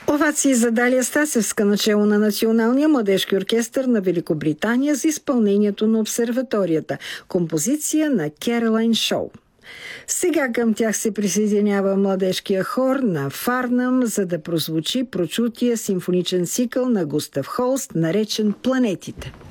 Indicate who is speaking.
Speaker 1: Овации за Далия Стасевска, начело на Националния младежки оркестър на Великобритания за изпълнението на обсерваторията, композиция на Керолайн Шоу. Сега към тях се присъединява младежкия хор на Фарнъм, за да прозвучи прочутия симфоничен цикъл на Густав Холст, наречен «Планетите».